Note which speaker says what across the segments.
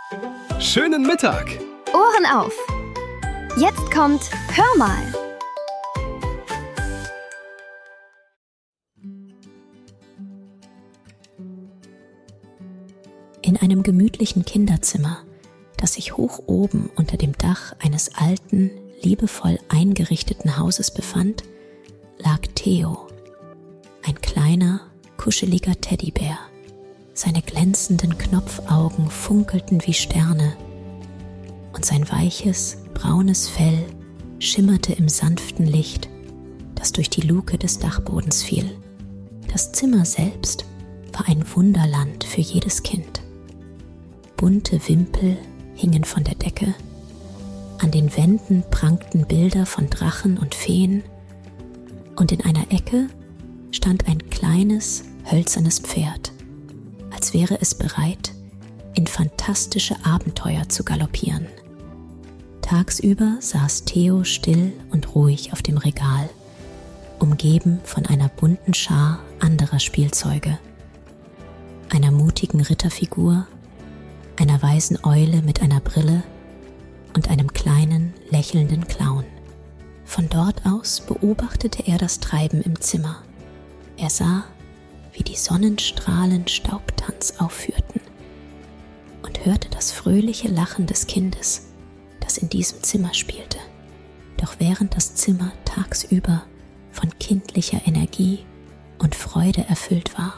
Speaker 1: Schönen Mittag!
Speaker 2: Ohren auf! Jetzt kommt Hör mal!
Speaker 3: In einem gemütlichen Kinderzimmer, das sich hoch oben unter dem Dach eines alten, liebevoll eingerichteten Hauses befand, lag Theo, ein kleiner, kuscheliger Teddybär. Seine glänzenden Knopfaugen funkelten wie Sterne und sein weiches, braunes Fell schimmerte im sanften Licht, das durch die Luke des Dachbodens fiel. Das Zimmer selbst war ein Wunderland für jedes Kind. Bunte Wimpel hingen von der Decke, an den Wänden prangten Bilder von Drachen und Feen und in einer Ecke stand ein kleines, hölzernes Pferd, als wäre es bereit, in fantastische Abenteuer zu galoppieren. Tagsüber saß Theo still und ruhig auf dem Regal, umgeben von einer bunten Schar anderer Spielzeuge, einer mutigen Ritterfigur, einer weißen Eule mit einer Brille und einem kleinen, lächelnden Clown. Von dort aus beobachtete er das Treiben im Zimmer. Er sah, wie die Sonnenstrahlen Staubtanz aufführten und hörte das fröhliche Lachen des Kindes, das in diesem Zimmer spielte. Doch während das Zimmer tagsüber von kindlicher Energie und Freude erfüllt war,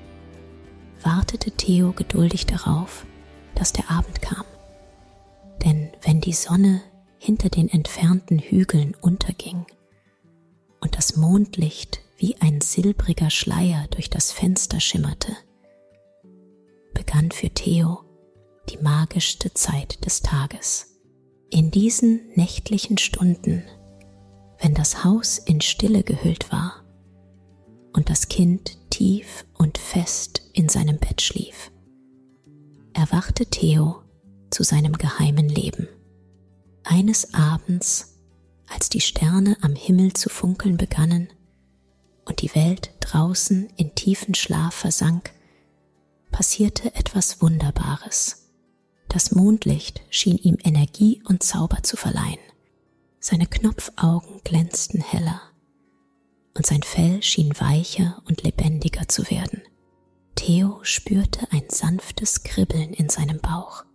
Speaker 3: wartete Theo geduldig darauf, dass der Abend kam. Denn wenn die Sonne hinter den entfernten Hügeln unterging und das Mondlicht wie ein silbriger Schleier durch das Fenster schimmerte, begann für Theo die magischste Zeit des Tages. In diesen nächtlichen Stunden, wenn das Haus in Stille gehüllt war und das Kind tief und fest in seinem Bett schlief, erwachte Theo zu seinem geheimen Leben. Eines Abends, als die Sterne am Himmel zu funkeln begannen und die Welt draußen in tiefen Schlaf versank, passierte etwas Wunderbares. Das Mondlicht schien ihm Energie und Zauber zu verleihen. Seine Knopfaugen glänzten heller und sein Fell schien weicher und lebendiger zu werden. Theo spürte ein sanftes Kribbeln in seinem Bauch.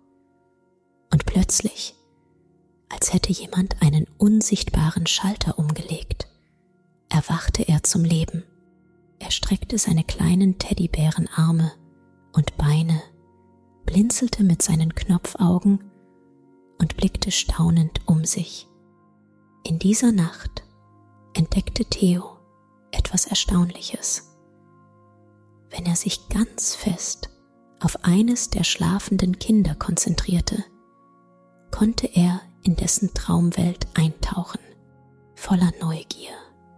Speaker 3: Und plötzlich, als hätte jemand einen unsichtbaren Schalter umgelegt, erwachte er zum Leben. Er streckte seine kleinen Teddybärenarme und Beine, blinzelte mit seinen Knopfaugen und blickte staunend um sich. In dieser Nacht entdeckte Theo etwas Erstaunliches. Wenn er sich ganz fest auf eines der schlafenden Kinder konzentrierte, konnte er in dessen Traumwelt eintauchen, voller Neugier.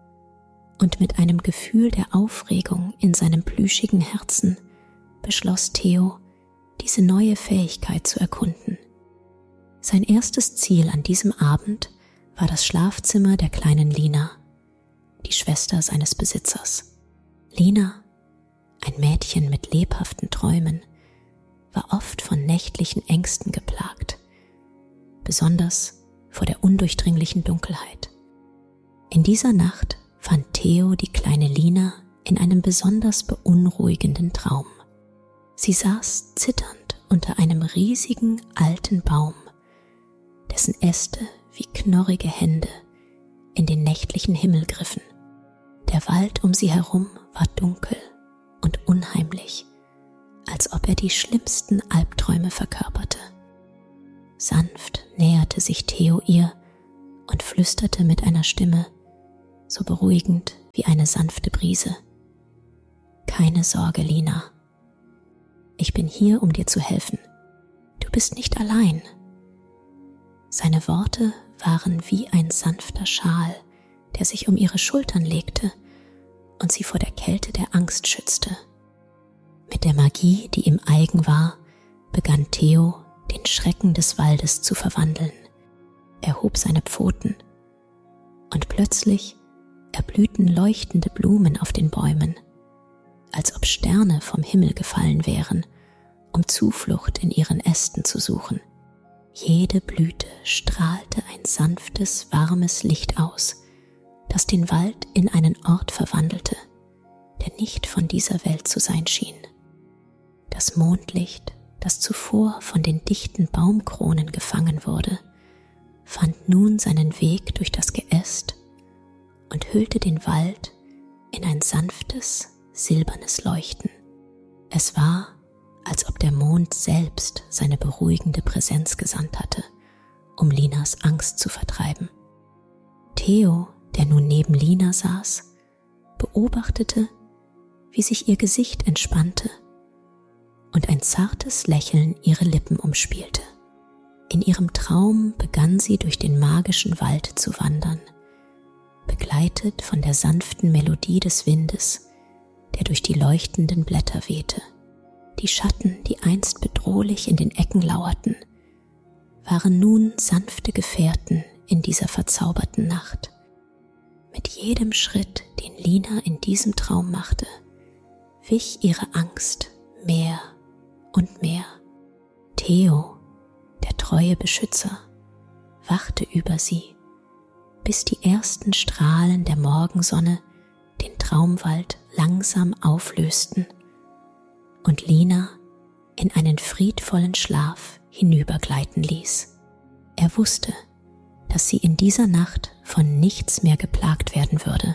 Speaker 3: Und mit einem Gefühl der Aufregung in seinem plüschigen Herzen beschloss Theo, diese neue Fähigkeit zu erkunden. Sein erstes Ziel an diesem Abend war das Schlafzimmer der kleinen Lina, die Schwester seines Besitzers. Lina, ein Mädchen mit lebhaften Träumen, war oft von nächtlichen Ängsten geplagt, besonders vor der undurchdringlichen Dunkelheit. In dieser Nacht fand Theo die kleine Lina in einem besonders beunruhigenden Traum. Sie saß zitternd unter einem riesigen alten Baum, dessen Äste wie knorrige Hände in den nächtlichen Himmel griffen. Der Wald um sie herum war dunkel und unheimlich, als ob er die schlimmsten Albträume verkörperte. Sanft näherte sich Theo ihr und flüsterte mit einer Stimme, so beruhigend wie eine sanfte Brise: Keine Sorge, Lina. Ich bin hier, um dir zu helfen. Du bist nicht allein. Seine Worte waren wie ein sanfter Schal, der sich um ihre Schultern legte und sie vor der Kälte der Angst schützte. Mit der Magie, die ihm eigen war, begann Theo, den Schrecken des Waldes zu verwandeln. Er hob seine Pfoten und plötzlich erblühten leuchtende Blumen auf den Bäumen, als ob Sterne vom Himmel gefallen wären um Zuflucht in ihren Ästen zu suchen. Jede Blüte strahlte ein sanftes, warmes Licht aus, das den Wald in einen Ort verwandelte, der nicht von dieser Welt zu sein schien. Das Mondlicht, das zuvor von den dichten Baumkronen gefangen wurde, fand nun seinen Weg durch das Geäst und hüllte den Wald in ein sanftes, silbernes Leuchten. Es war, als ob der Mond selbst seine beruhigende Präsenz gesandt hatte, um Linas Angst zu vertreiben. Theo, der nun neben Lina saß, beobachtete, wie sich ihr Gesicht entspannte und ein zartes Lächeln ihre Lippen umspielte. In ihrem Traum begann sie durch den magischen Wald zu wandern, begleitet von der sanften Melodie des Windes, der durch die leuchtenden Blätter wehte. Die Schatten, die einst bedrohlich in den Ecken lauerten, waren nun sanfte Gefährten in dieser verzauberten Nacht. Mit jedem Schritt, den Lina in diesem Traum machte, wich ihre Angst mehr und mehr. Theo, der treue Beschützer, wachte über sie, bis die ersten Strahlen der Morgensonne den Traumwald langsam auflösten und Lina in einen friedvollen Schlaf hinübergleiten ließ. Er wusste, dass sie in dieser Nacht von nichts mehr geplagt werden würde,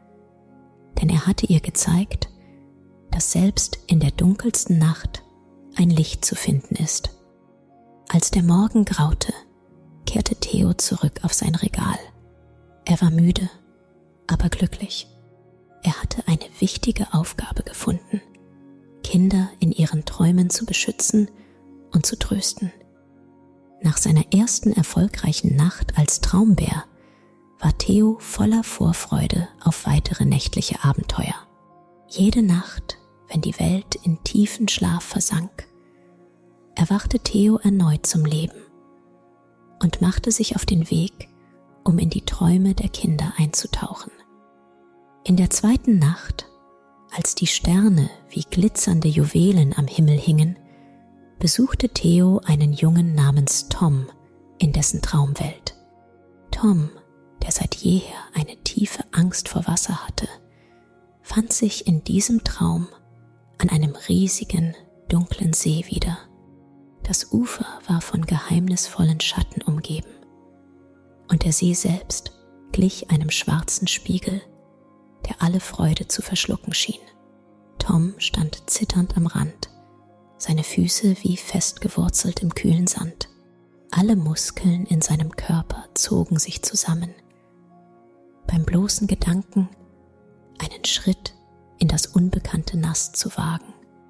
Speaker 3: denn er hatte ihr gezeigt, dass selbst in der dunkelsten Nacht ein Licht zu finden ist. Als der Morgen graute, kehrte Theo zurück auf sein Regal. Er war müde, aber glücklich. Er hatte eine wichtige Aufgabe gefunden, Kinder in ihren Träumen zu beschützen und zu trösten. Nach seiner ersten erfolgreichen Nacht als Traumbär war Theo voller Vorfreude auf weitere nächtliche Abenteuer. Jede Nacht, wenn die Welt in tiefen Schlaf versank, erwachte Theo erneut zum Leben und machte sich auf den Weg, um in die Träume der Kinder einzutauchen. In der zweiten Nacht, als die Sterne wie glitzernde Juwelen am Himmel hingen, besuchte Theo einen Jungen namens Tom in dessen Traumwelt. Tom, der seit jeher eine tiefe Angst vor Wasser hatte, fand sich in diesem Traum an einem riesigen, dunklen See wieder. Das Ufer war von geheimnisvollen Schatten umgeben und der See selbst glich einem schwarzen Spiegel, der alle Freude zu verschlucken schien. Tom stand zitternd am Rand, seine Füße wie festgewurzelt im kühlen Sand. Alle Muskeln in seinem Körper zogen sich zusammen. Beim bloßen Gedanken, einen Schritt in das unbekannte Nass zu wagen.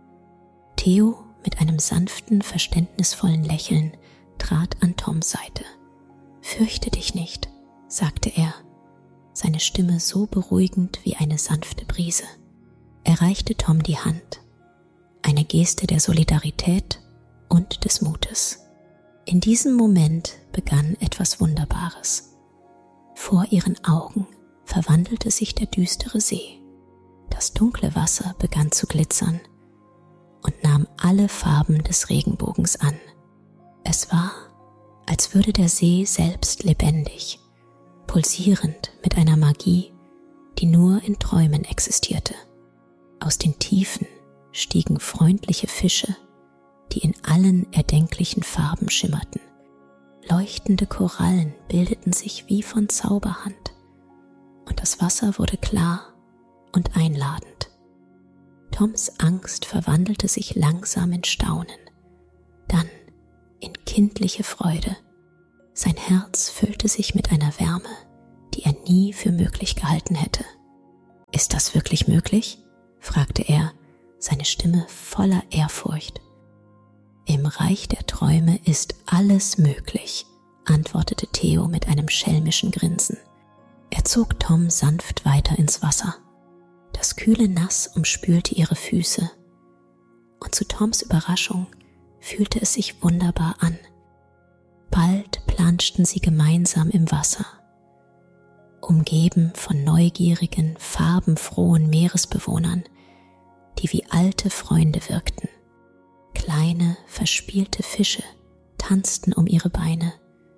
Speaker 3: Theo mit einem sanften, verständnisvollen Lächeln trat an Toms Seite. »Fürchte dich nicht«, sagte er, seine Stimme so beruhigend wie eine sanfte Brise. Er reichte Tom die Hand, eine Geste der Solidarität und des Mutes. In diesem Moment begann etwas Wunderbares. Vor ihren Augen verwandelte sich der düstere See. Das dunkle Wasser begann zu glitzern und nahm alle Farben des Regenbogens an. Es war, als würde der See selbst lebendig, pulsierend mit einer Magie, die nur in Träumen existierte. Aus den Tiefen stiegen freundliche Fische, die in allen erdenklichen Farben schimmerten. Leuchtende Korallen bildeten sich wie von Zauberhand und das Wasser wurde klar und einladend. Toms Angst verwandelte sich langsam in Staunen, dann in kindliche Freude. Sein Herz füllte sich mit einer Wärme, die er nie für möglich gehalten hätte. »Ist das wirklich möglich?« fragte er, seine Stimme voller Ehrfurcht. »Im Reich der Träume ist alles möglich«, antwortete Theo mit einem schelmischen Grinsen. Er zog Tom sanft weiter ins Wasser. Das kühle Nass umspülte ihre Füße und zu Toms Überraschung fühlte es sich wunderbar an. Bald planschten sie gemeinsam im Wasser, umgeben von neugierigen, farbenfrohen Meeresbewohnern, die wie alte Freunde wirkten. Kleine, verspielte Fische tanzten um ihre Beine,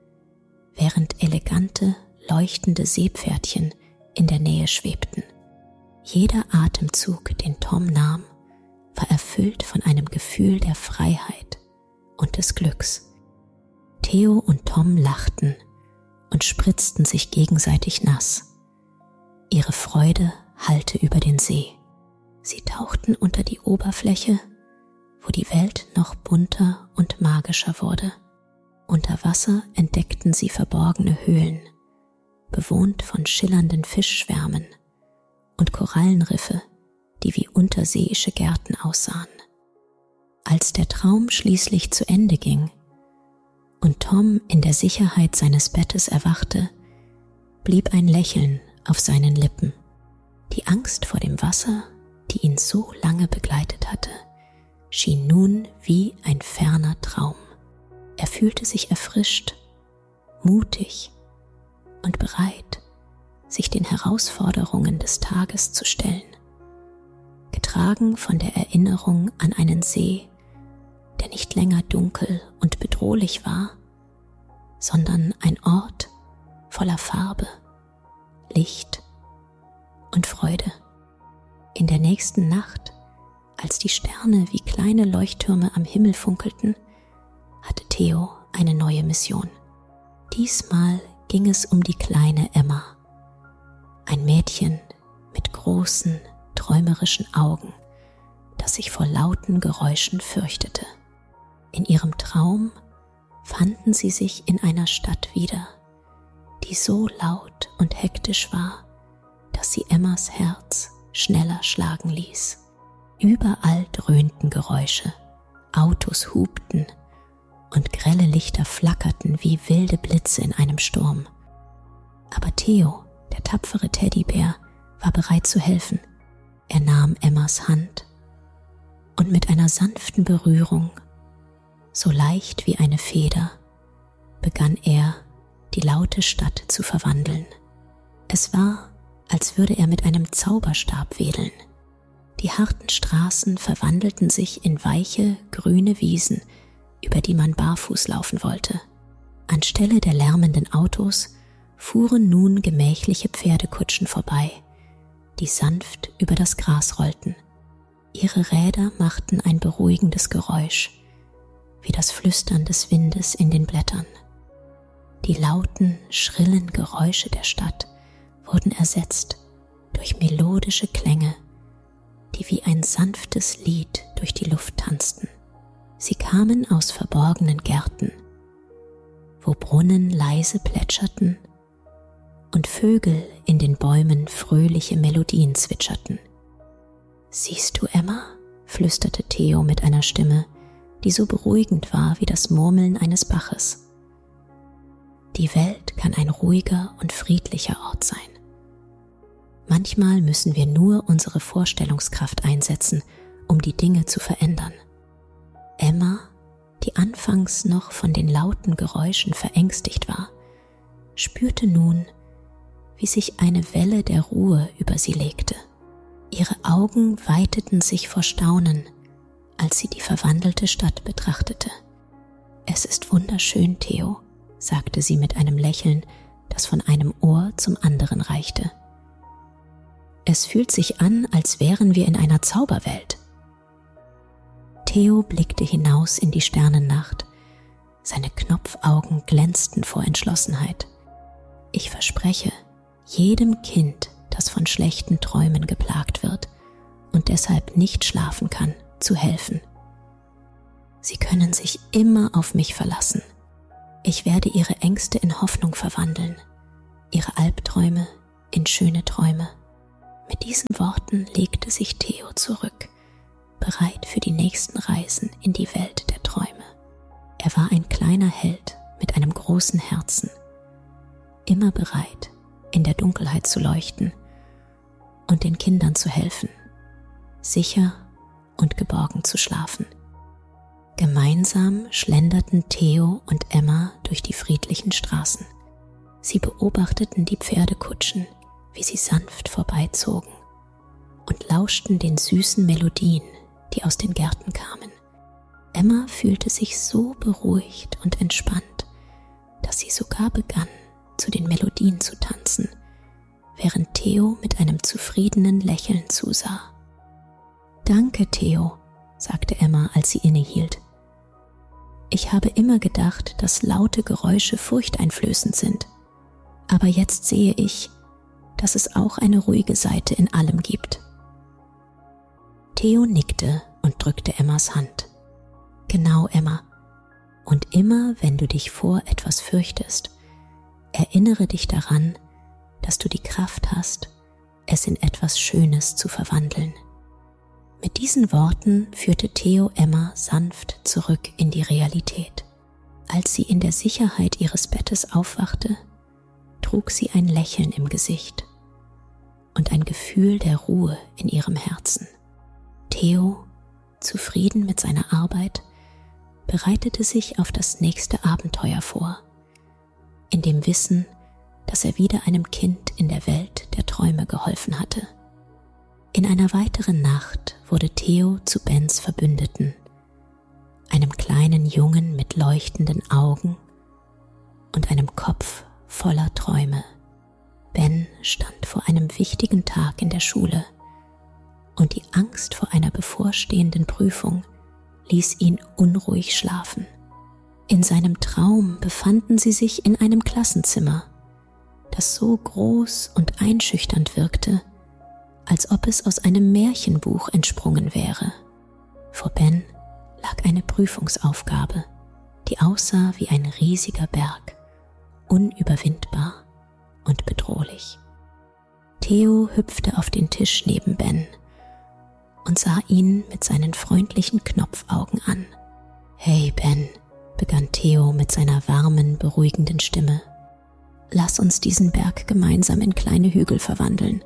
Speaker 3: während elegante, leuchtende Seepferdchen in der Nähe schwebten. Jeder Atemzug, den Tom nahm, war erfüllt von einem Gefühl der Freiheit und des Glücks. Theo und Tom lachten und spritzten sich gegenseitig nass. Ihre Freude hallte über den See. Sie tauchten unter die Oberfläche, wo die Welt noch bunter und magischer wurde. Unter Wasser entdeckten sie verborgene Höhlen, bewohnt von schillernden Fischschwärmen und Korallenriffe, die wie unterseeische Gärten aussahen. Als der Traum schließlich zu Ende ging und Tom in der Sicherheit seines Bettes erwachte, blieb ein Lächeln auf seinen Lippen. Die Angst vor dem Wasser, die ihn so lange begleitet hatte, schien nun wie ein ferner Traum. Er fühlte sich erfrischt, mutig und bereit, sich den Herausforderungen des Tages zu stellen. Getragen von der Erinnerung an einen See, der nicht länger dunkel und bedrohlich war, sondern ein Ort voller Farbe, Licht und Freude. In der nächsten Nacht, als die Sterne wie kleine Leuchttürme am Himmel funkelten, hatte Theo eine neue Mission. Diesmal ging es um die kleine Emma, ein Mädchen mit großen, träumerischen Augen, das sich vor lauten Geräuschen fürchtete. In ihrem Traum fanden sie sich in einer Stadt wieder, die so laut und hektisch war, dass sie Emmas Herz schneller schlagen ließ. Überall dröhnten Geräusche, Autos hupten und grelle Lichter flackerten wie wilde Blitze in einem Sturm. Aber Theo, der tapfere Teddybär, war bereit zu helfen. Er nahm Emmas Hand und mit einer sanften Berührung, so leicht wie eine Feder, begann er, die laute Stadt zu verwandeln. Es war, als würde er mit einem Zauberstab wedeln. Die harten Straßen verwandelten sich in weiche, grüne Wiesen, über die man barfuß laufen wollte. Anstelle der lärmenden Autos fuhren nun gemächliche Pferdekutschen vorbei, die sanft über das Gras rollten. Ihre Räder machten ein beruhigendes Geräusch, wie das Flüstern des Windes in den Blättern. Die lauten, schrillen Geräusche der Stadt wurden ersetzt durch melodische Klänge, die wie ein sanftes Lied durch die Luft tanzten. Sie kamen aus verborgenen Gärten, wo Brunnen leise plätscherten und Vögel in den Bäumen fröhliche Melodien zwitscherten. »Siehst du, Emma?« flüsterte Theo mit einer Stimme, die so beruhigend war wie das Murmeln eines Baches. Die Welt kann ein ruhiger und friedlicher Ort sein. Manchmal müssen wir nur unsere Vorstellungskraft einsetzen, um die Dinge zu verändern. Emma, die anfangs noch von den lauten Geräuschen verängstigt war, spürte nun, wie sich eine Welle der Ruhe über sie legte. Ihre Augen weiteten sich vor Staunen, als sie die verwandelte Stadt betrachtete. »Es ist wunderschön, Theo«, sagte sie mit einem Lächeln, das von einem Ohr zum anderen reichte. »Es fühlt sich an, als wären wir in einer Zauberwelt.« Theo blickte hinaus in die Sternennacht. Seine Knopfaugen glänzten vor Entschlossenheit. »Ich verspreche, jedem Kind, das von schlechten Träumen geplagt wird und deshalb nicht schlafen kann, zu helfen. Sie können sich immer auf mich verlassen. Ich werde ihre Ängste in Hoffnung verwandeln, ihre Albträume in schöne Träume.« Mit diesen Worten legte sich Theo zurück, bereit für die nächsten Reisen in die Welt der Träume. Er war ein kleiner Held mit einem großen Herzen, immer bereit, in der Dunkelheit zu leuchten und den Kindern zu helfen, sicher und geborgen zu schlafen. Gemeinsam schlenderten Theo und Emma durch die friedlichen Straßen. Sie beobachteten die Pferdekutschen, wie sie sanft vorbeizogen, und lauschten den süßen Melodien, die aus den Gärten kamen. Emma fühlte sich so beruhigt und entspannt, dass sie sogar begann, zu den Melodien zu tanzen, während Theo mit einem zufriedenen Lächeln zusah. »Danke, Theo«, sagte Emma, als sie innehielt. »Ich habe immer gedacht, dass laute Geräusche furchteinflößend sind. Aber jetzt sehe ich, dass es auch eine ruhige Seite in allem gibt.« Theo nickte und drückte Emmas Hand. »Genau, Emma. Und immer, wenn du dich vor etwas fürchtest, erinnere dich daran, dass du die Kraft hast, es in etwas Schönes zu verwandeln.« Mit diesen Worten führte Theo Emma sanft zurück in die Realität. Als sie in der Sicherheit ihres Bettes aufwachte, trug sie ein Lächeln im Gesicht und ein Gefühl der Ruhe in ihrem Herzen. Theo, zufrieden mit seiner Arbeit, bereitete sich auf das nächste Abenteuer vor, in dem Wissen, dass er wieder einem Kind in der Welt der Träume geholfen hatte. In einer weiteren Nacht wurde Theo zu Bens Verbündeten, einem kleinen Jungen mit leuchtenden Augen und einem Kopf voller Träume. Ben stand vor einem wichtigen Tag in der Schule und die Angst vor einer bevorstehenden Prüfung ließ ihn unruhig schlafen. In seinem Traum befanden sie sich in einem Klassenzimmer, das so groß und einschüchternd wirkte, als ob es aus einem Märchenbuch entsprungen wäre. Vor Ben lag eine Prüfungsaufgabe, die aussah wie ein riesiger Berg, unüberwindbar und bedrohlich. Theo hüpfte auf den Tisch neben Ben und sah ihn mit seinen freundlichen Knopfaugen an. »Hey Ben«, begann Theo mit seiner warmen, beruhigenden Stimme, »lass uns diesen Berg gemeinsam in kleine Hügel verwandeln.«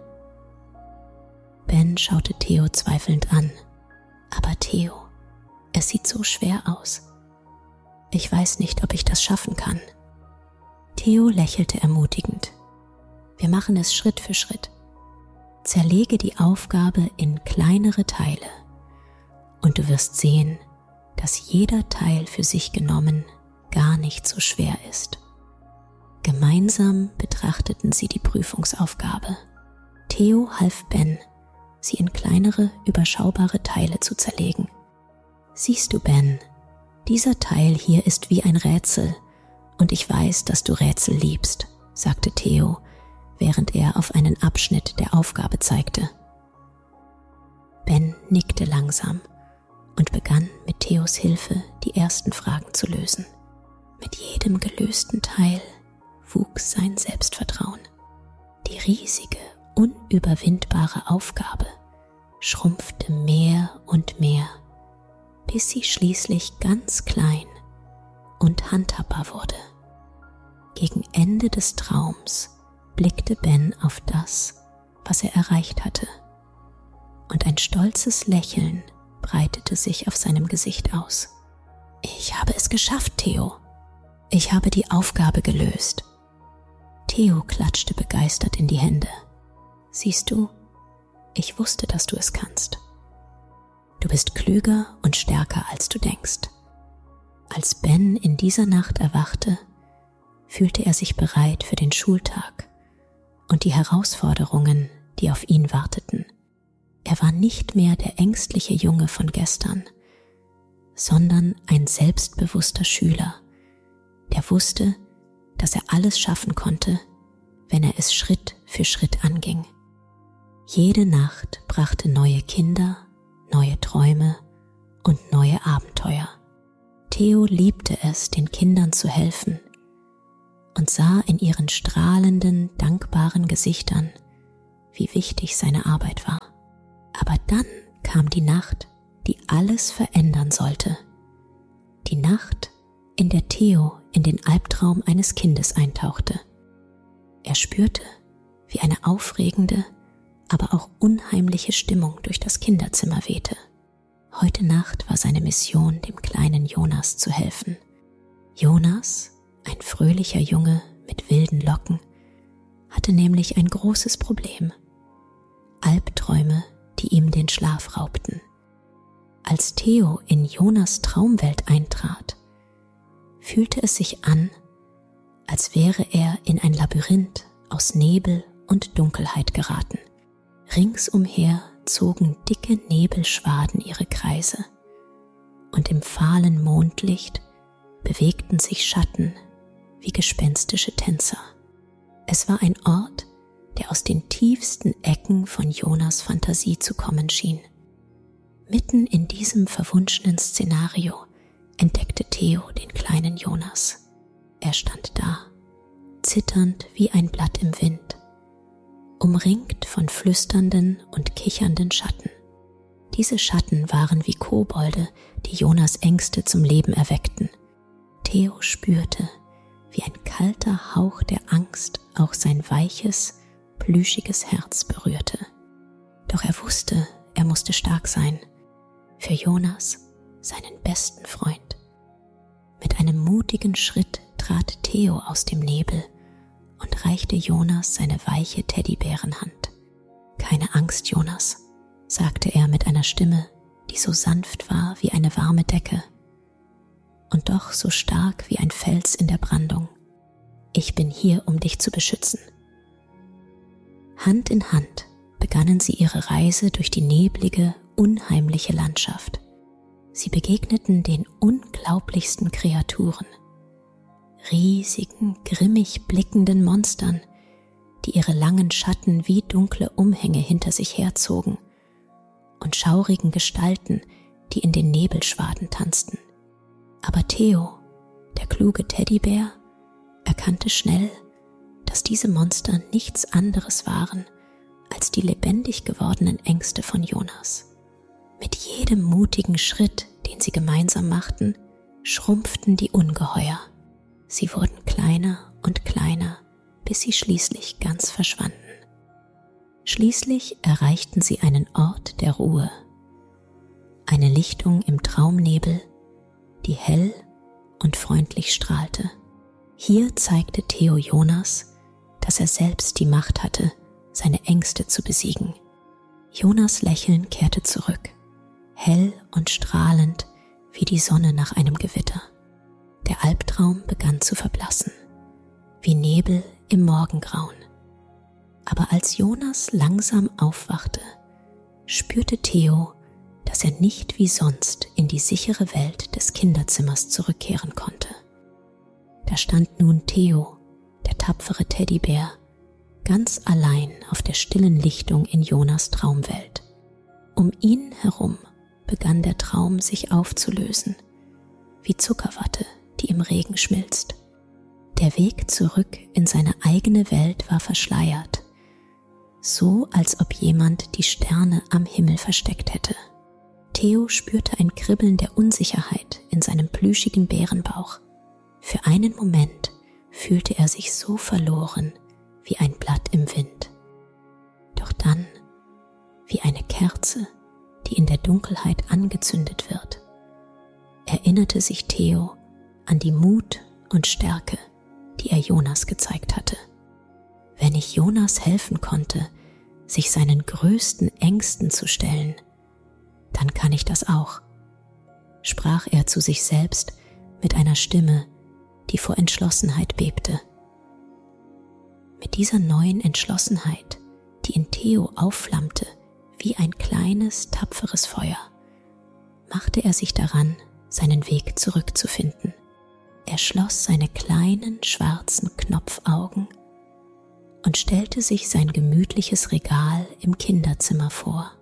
Speaker 3: Ben schaute Theo zweifelnd an. »Aber Theo, es sieht so schwer aus. Ich weiß nicht, ob ich das schaffen kann.« Theo lächelte ermutigend. »Wir machen es Schritt für Schritt. Zerlege die Aufgabe in kleinere Teile und du wirst sehen, dass jeder Teil für sich genommen gar nicht so schwer ist.« Gemeinsam betrachteten sie die Prüfungsaufgabe. Theo half Ben, sie in kleinere, überschaubare Teile zu zerlegen. »Siehst du, Ben, dieser Teil hier ist wie ein Rätsel und ich weiß, dass du Rätsel liebst«, sagte Theo, während er auf einen Abschnitt der Aufgabe zeigte. Ben nickte langsam und begann mit Theos Hilfe die ersten Fragen zu lösen. Mit jedem gelösten Teil wuchs sein Selbstvertrauen. Die riesige, unüberwindbare Aufgabe schrumpfte mehr und mehr, bis sie schließlich ganz klein und handhabbar wurde. Gegen Ende des Traums blickte Ben auf das, was er erreicht hatte, und ein stolzes Lächeln breitete sich auf seinem Gesicht aus. »Ich habe es geschafft, Theo. Ich habe die Aufgabe gelöst.« Theo klatschte begeistert in die Hände. »Siehst du, ich wusste, dass du es kannst. Du bist klüger und stärker, als du denkst.« Als Ben in dieser Nacht erwachte, fühlte er sich bereit für den Schultag und die Herausforderungen, die auf ihn warteten. Er war nicht mehr der ängstliche Junge von gestern, sondern ein selbstbewusster Schüler, der wusste, dass er alles schaffen konnte, wenn er es Schritt für Schritt anging. Jede Nacht brachte neue Kinder, neue Träume und neue Abenteuer. Theo liebte es, den Kindern zu helfen und sah in ihren strahlenden, dankbaren Gesichtern, wie wichtig seine Arbeit war. Aber dann kam die Nacht, die alles verändern sollte. Die Nacht, in der Theo in den Albtraum eines Kindes eintauchte. Er spürte, wie eine aufregende, aber auch unheimliche Stimmung durch das Kinderzimmer wehte. Heute Nacht war seine Mission, dem kleinen Jonas zu helfen. Jonas, ein fröhlicher Junge mit wilden Locken, hatte nämlich ein großes Problem: Albträume, die ihm den Schlaf raubten. Als Theo in Jonas Traumwelt eintrat, fühlte es sich an, als wäre er in ein Labyrinth aus Nebel und Dunkelheit geraten. Ringsumher zogen dicke Nebelschwaden ihre Kreise, und im fahlen Mondlicht bewegten sich Schatten wie gespenstische Tänzer. Es war ein Ort, der aus den tiefsten Ecken von Jonas Fantasie zu kommen schien. Mitten in diesem verwunschenen Szenario entdeckte Theo den kleinen Jonas. Er stand da, zitternd wie ein Blatt im Wind, umringt von flüsternden und kichernden Schatten. Diese Schatten waren wie Kobolde, die Jonas Ängste zum Leben erweckten. Theo spürte, wie ein kalter Hauch der Angst auch sein weiches, plüschiges Herz berührte. Doch er wusste, er musste stark sein. Für Jonas, seinen besten Freund. Mit einem mutigen Schritt trat Theo aus dem Nebel und reichte Jonas seine weiche Teddybärenhand. »Keine Angst, Jonas«, sagte er mit einer Stimme, die so sanft war wie eine warme Decke und doch so stark wie ein Fels in der Brandung. »Ich bin hier, um dich zu beschützen.« Hand in Hand begannen sie ihre Reise durch die neblige, unheimliche Landschaft. Sie begegneten den unglaublichsten Kreaturen, riesigen, grimmig blickenden Monstern, die ihre langen Schatten wie dunkle Umhänge hinter sich herzogen, und schaurigen Gestalten, die in den Nebelschwaden tanzten. Aber Theo, der kluge Teddybär, erkannte schnell, dass diese Monster nichts anderes waren als die lebendig gewordenen Ängste von Jonas. Mit jedem mutigen Schritt, den sie gemeinsam machten, schrumpften die Ungeheuer. Sie wurden kleiner und kleiner, bis sie schließlich ganz verschwanden. Schließlich erreichten sie einen Ort der Ruhe, eine Lichtung im Traumnebel, die hell und freundlich strahlte. Hier zeigte Theo Jonas, dass er selbst die Macht hatte, seine Ängste zu besiegen. Jonas' Lächeln kehrte zurück, hell und strahlend wie die Sonne nach einem Gewitter. Der Albtraum begann zu verblassen, wie Nebel im Morgengrauen. Aber als Jonas langsam aufwachte, spürte Theo, dass er nicht wie sonst in die sichere Welt des Kinderzimmers zurückkehren konnte. Da stand nun Theo, der tapfere Teddybär, ganz allein auf der stillen Lichtung in Jonas' Traumwelt. Um ihn herum begann der Traum sich aufzulösen, wie Zuckerwatte, die im Regen schmilzt. Der Weg zurück in seine eigene Welt war verschleiert, so als ob jemand die Sterne am Himmel versteckt hätte. Theo spürte ein Kribbeln der Unsicherheit in seinem plüschigen Bärenbauch. Für einen Moment fühlte er sich so verloren wie ein Blatt im Wind. Doch dann, wie eine Kerze, die in der Dunkelheit angezündet wird, erinnerte sich Theo an die Mut und Stärke, die er Jonas gezeigt hatte. Wenn ich Jonas helfen konnte, sich seinen größten Ängsten zu stellen, dann kann ich das auch, sprach er zu sich selbst mit einer Stimme, die vor Entschlossenheit bebte. Mit dieser neuen Entschlossenheit, die in Theo aufflammte wie ein kleines, tapferes Feuer, machte er sich daran, seinen Weg zurückzufinden. Er schloss seine kleinen, schwarzen Knopfaugen und stellte sich sein gemütliches Regal im Kinderzimmer vor,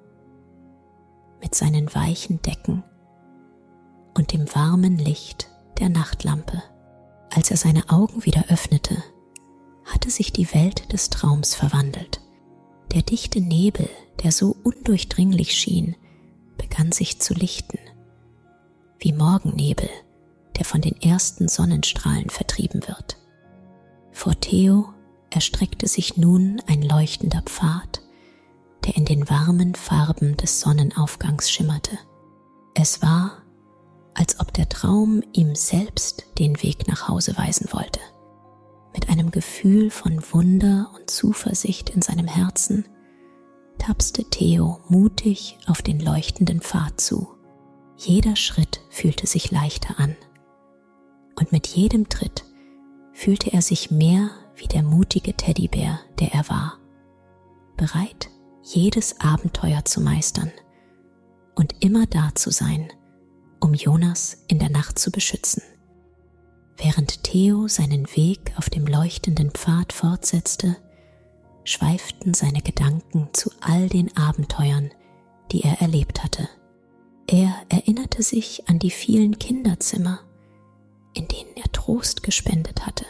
Speaker 3: mit seinen weichen Decken und dem warmen Licht der Nachtlampe. Als er seine Augen wieder öffnete, hatte sich die Welt des Traums verwandelt. Der dichte Nebel, der so undurchdringlich schien, begann sich zu lichten, wie Morgennebel, der von den ersten Sonnenstrahlen vertrieben wird. Vor Theo erstreckte sich nun ein leuchtender Pfad, der in den warmen Farben des Sonnenaufgangs schimmerte. Es war, als ob der Traum ihm selbst den Weg nach Hause weisen wollte. Mit einem Gefühl von Wunder und Zuversicht in seinem Herzen tapste Theo mutig auf den leuchtenden Pfad zu. Jeder Schritt fühlte sich leichter an. Und mit jedem Tritt fühlte er sich mehr wie der mutige Teddybär, der er war, bereit, jedes Abenteuer zu meistern und immer da zu sein, um Jonas in der Nacht zu beschützen. Während Theo seinen Weg auf dem leuchtenden Pfad fortsetzte, schweiften seine Gedanken zu all den Abenteuern, die er erlebt hatte. Er erinnerte sich an die vielen Kinderzimmer, in denen er Trost gespendet hatte,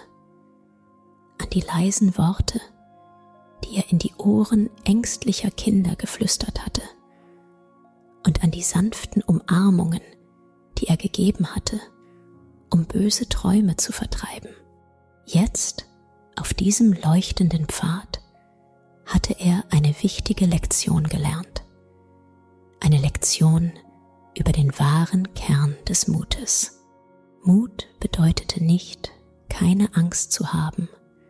Speaker 3: an die leisen Worte, die er in die Ohren ängstlicher Kinder geflüstert hatte, und an die sanften Umarmungen, die er gegeben hatte, um böse Träume zu vertreiben. Jetzt, auf diesem leuchtenden Pfad, hatte er eine wichtige Lektion gelernt. Eine Lektion über den wahren Kern des Mutes. Mut bedeutete nicht, keine Angst zu haben,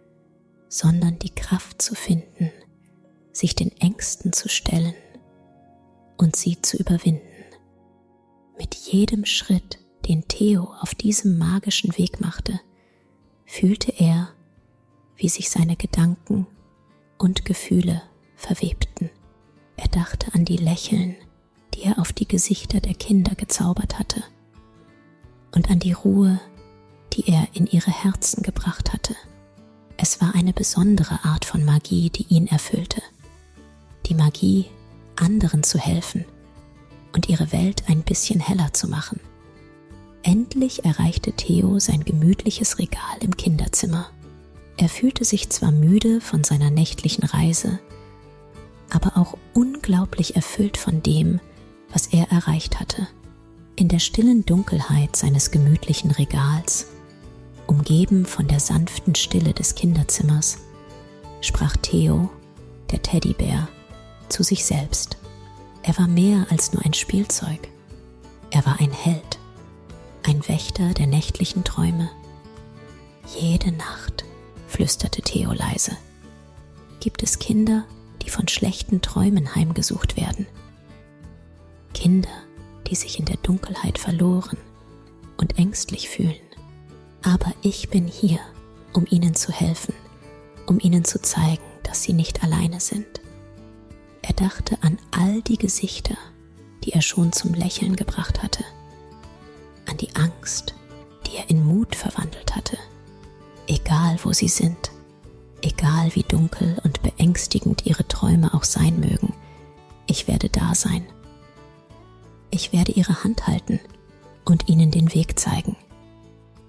Speaker 3: sondern die Kraft zu finden, sich den Ängsten zu stellen und sie zu überwinden. Mit jedem Schritt, den Theo auf diesem magischen Weg machte, fühlte er, wie sich seine Gedanken und Gefühle verwebten. Er dachte an die Lächeln, die er auf die Gesichter der Kinder gezaubert hatte, und an die Ruhe, die er in ihre Herzen gebracht hatte. Es war eine besondere Art von Magie, die ihn erfüllte. Die Magie, anderen zu helfen und ihre Welt ein bisschen heller zu machen. Endlich erreichte Theo sein gemütliches Regal im Kinderzimmer. Er fühlte sich zwar müde von seiner nächtlichen Reise, aber auch unglaublich erfüllt von dem, was er erreicht hatte. In der stillen Dunkelheit seines gemütlichen Regals, umgeben von der sanften Stille des Kinderzimmers, sprach Theo, der Teddybär, zu sich selbst. Er war mehr als nur ein Spielzeug. Er war ein Held, ein Wächter der nächtlichen Träume. Jede Nacht, flüsterte Theo leise, gibt es Kinder, die von schlechten Träumen heimgesucht werden. Kinder, die sich in der Dunkelheit verloren und ängstlich fühlen. Aber ich bin hier, um ihnen zu helfen, um ihnen zu zeigen, dass sie nicht alleine sind. Er dachte an all die Gesichter, die er schon zum Lächeln gebracht hatte, an die Angst, die er in Mut verwandelt hatte. Egal wo sie sind, egal wie dunkel und beängstigend ihre Träume auch sein mögen, ich werde da sein. Ich werde ihre Hand halten und ihnen den Weg zeigen.